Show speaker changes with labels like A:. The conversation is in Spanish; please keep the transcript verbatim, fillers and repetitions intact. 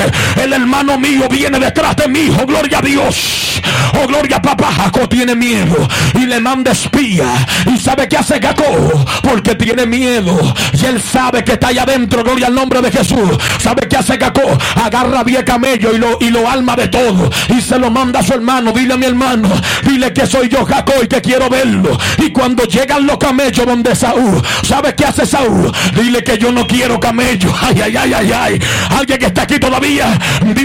A: fuerte. El hermano mío viene detrás de mí. Oh, gloria a Dios. Oh, gloria a papá. Jacob tiene miedo y le manda espía. ¿Y sabe qué hace Jacob? Porque tiene miedo y él sabe que está allá adentro. Gloria al nombre de Jesús. ¿Sabe qué hace Jacob? Agarra diez camellos y lo, y lo alma de todo y se lo manda a su hermano. Dile a mi hermano, dile que soy yo Jacob y que quiero verlo. Y cuando llegan los camellos donde Saúl, ¿sabe qué hace Saúl? Dile que yo no quiero camellos. Ay, ay, ay, ay, ay. Alguien que está aquí todavía.